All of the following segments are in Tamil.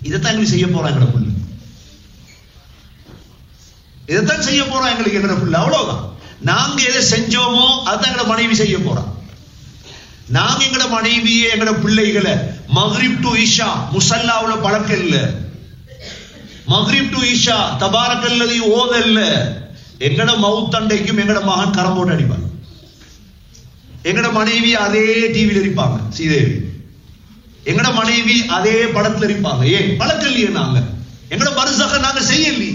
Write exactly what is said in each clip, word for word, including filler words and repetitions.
இதைத்தான் எங்களுக்கு செய்ய போறோம் எங்கட புள்ள, இதைத்தான் செய்ய போறோம் எங்களுக்கு எங்கட புள்ள. அவ்வளவுதான். நாங்க எதை செஞ்சோமோ அதான் எங்கட மனைவி செய்ய போறோம். நாங்க எங்கட மனைவியே எங்கட பிள்ளைகளை மக்ரிப் டு இஷா முசல்லாவுல பழக்கம் இல்ல, மக்ரிப் டு இஷா தபாரக்கல்லதி ஓதல்ல. எங்கட மவுத்தண்டைக்கும் எங்கட மகன் கரம் போட்டு அடிப்பாங்க. எங்கட மனைவி அதே டிவியில் இருப்பாங்க ஸ்ரீதேவி, எங்கட மனைவி அதே படத்துல இருப்பாங்க. ஏன் பழக்கம் இல்லையே, நாங்க எங்கட பரிசாக நாங்க செய்யலையே.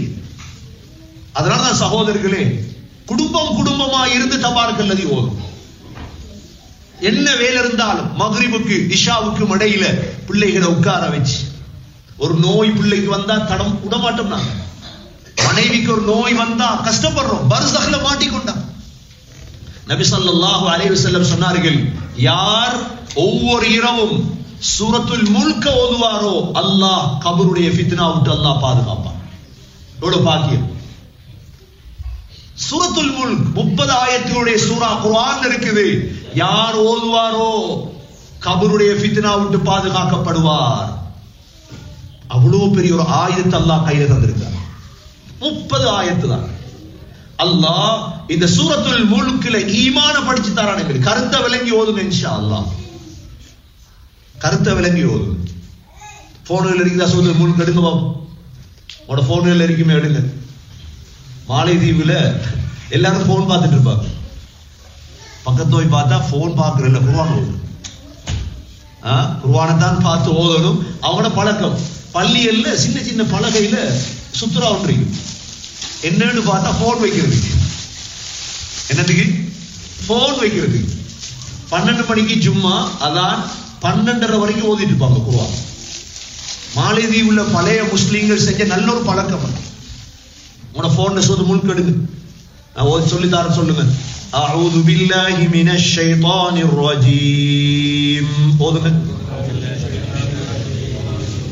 அதனால சகோதரர்களே, குடும்பம் குடும்பமா இருந்து தபாரக்கல்லதி ஓதும். என்ன வேலை இருந்தாலும் மக்ரிபுக்கு இஷாவுக்கு இடையில பிள்ளைகளை உட்கார வச்சு, ஒரு நோய் பிள்ளைக்கு வந்தா தடம் விடமாட்டோம். நாங்க மனைவிக்கு ஒரு நோய் வந்தா கஷ்டப்படுறோம், பர்ஸஹ்ல மாட்டிக்கொண்டா. நபி ஸல்லல்லாஹு அலைஹி வஸல்லம் சொன்னார்கள், யார் ஒவ்வொரு இரவும் சூரத்துல் முல்க ஓதுவாரோ அல்லாஹ் கபருடைய ஃபித்னா விட்டு அல்லாஹ் பாதுகாப்பான். எவ்வளவு பாக்கியம். சூரத்துல் முல்க் முப்பது ஆயத்துடைய சூரா குர்ஆன் இருக்குது. யார் ஓதுவாரோ கபருடைய ஃபித்னா விட்டு பாதுகாக்கப்படுவார். அவ்வளவு பெரிய ஒரு ஆயத்தை அல்லாஹ் கையில தந்திருக்கார். முப்பது ஆயத்து தான். அல்லாஹ் இந்த சூரத்துல் முல்க்ல ஈமான படிச்சு தரான். எங்களுக்கு கருத்தை விளங்கி ஓதுங்க இன்ஷா அல்லாஹ். கருத்தை விளங்கி ஓதுங்க. போன்கள் இருக்குதா சூரத்துல் முல்க் எடுங்க பாப்போம். உங்களோட போன்கள் இருக்குமே எடுங்க. மாலைதீவுல எல்லாரும் போன் பார்த்துட்டு இருப்பாங்க. பக்கத்து போய் பார்த்தா போன் பார்க்கறதில்ல, குர்ஆன் ஓது. குர்ஆனை தான் பார்த்து ஓதணும். அவங்களோட பழக்கம். பள்ளியல்ல சின்ன சின்ன பலகையில சுத்துரா ஒன்று என்னன்னு பார்த்தா போன் வைக்கிறது. என்னதுக்கு? போன் வைக்கிறது. பன்னெண்டு மணிக்கு ஜும்மா அதான் பன்னெண்டரை வரைக்கும் ஓதிட்டு இருப்பாங்க குர்ஆன். மாலைதீவுல பழைய முஸ்லிம்கள் செஞ்ச நல்ல ஒரு பழக்கம். உங்களோட போன்ல சூது முல்க் எடுங்க, நான் ஓதி சொல்லி தரேன். சொல்லுங்க, அஊது பில்லாஹி மினஷ் ஷைத்தானிர் ரஜீம். ஓதுங்க.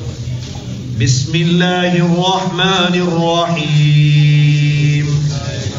பிஸ்மில்லாஹிர் ரஹ்மானிர் ரஹீம்.